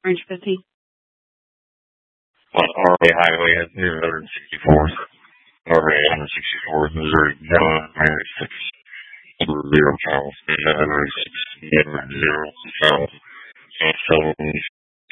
Range 15. On RA Highway at near 164th. RA 164th, Missouri, John, Mary 6, 0 Charles, 996, 0 South, South